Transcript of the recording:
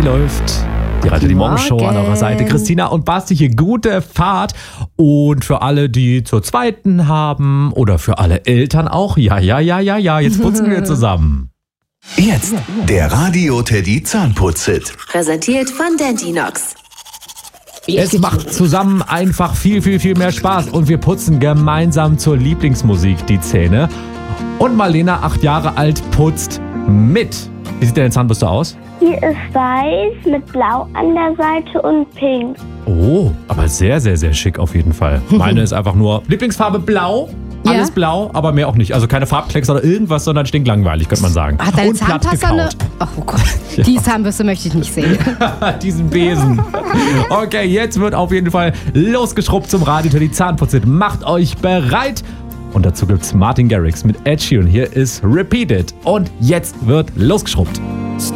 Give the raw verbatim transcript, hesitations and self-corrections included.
läuft? Die Radio die Morgen Show an eurer Seite. Christina und Basti hier, gute Fahrt. Und für alle, die zur zweiten haben oder für alle Eltern auch, ja, ja, ja, ja, ja, jetzt putzen wir zusammen. Jetzt der Radio Teddy Zahnputz-Hit. Präsentiert von Dentinox. Es macht zusammen einfach viel, viel, viel mehr Spaß. Und wir putzen gemeinsam zur Lieblingsmusik die Zähne. Und Marlena, acht Jahre alt, putzt mit. Wie sieht deine Zahnbürste aus? Die ist weiß mit blau an der Seite und pink. Oh, aber sehr, sehr, sehr schick auf jeden Fall. Meine ist einfach nur Lieblingsfarbe blau. Ja? Alles blau, aber mehr auch nicht. Also keine Farbklecks oder irgendwas, sondern stinklangweilig, könnte man sagen. Hat deine und platt Zahnpasta eine... gekaut. Oh Gott, Ja. die Zahnbürste möchte ich nicht sehen. Diesen Besen. Okay, jetzt wird auf jeden Fall losgeschrubbt zum Radio für die Zahnputze. Macht euch bereit. Und dazu gibt's Martin Garrix mit Ed Sheeran. Hier ist Repeat It. Und jetzt wird losgeschrubbt.